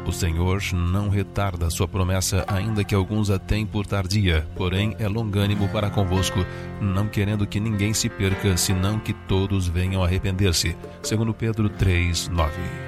O Senhor não retarda sua promessa, ainda que alguns a tenham por tardia, porém é longânimo para convosco, não querendo que ninguém se perca, senão que todos venham a arrepender-se. 2 Pedro 3:9.